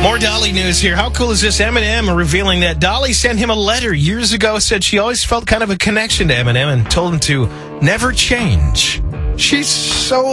More Dolly news here. How cool is this? Eminem revealing that Dolly sent him a letter years ago, said she always felt kind of a connection to Eminem and told him to never change. She's so